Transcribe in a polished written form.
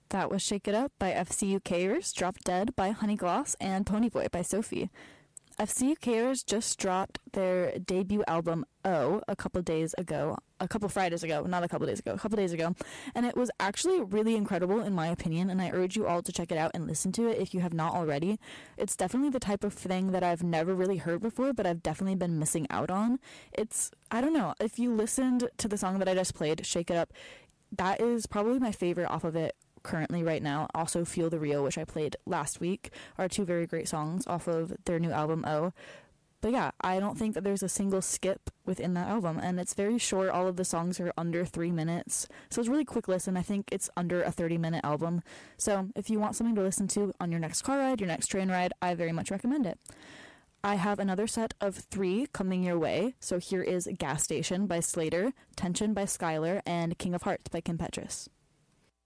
That was Shake It Up by FCUKers, Drop Dead by Honey Gloss, and Ponyboy by Sophie. FCUKers just dropped their debut album, Oh, a couple days ago, and it was actually really incredible in my opinion, and I urge you all to check it out and listen to it if you have not already. It's definitely the type of thing that I've never really heard before, but I've definitely been missing out on. I don't know, if you listened to the song that I just played, Shake It Up, that is probably my favorite off of it currently right now. Also Feel the Real, which I played last week, are two very great songs off of their new album, Oh. But yeah, I don't think that there's a single skip within that album, and it's very short. All of the songs are under 3 minutes, so it's a really quick listen. I think it's under a 30-minute album, so if you want something to listen to on your next car ride, your next train ride, I very much recommend it. I have another set of 3 coming your way, so here is Gas Station by Slater, Tension by Skylar, and King of Hearts by Kim Petras.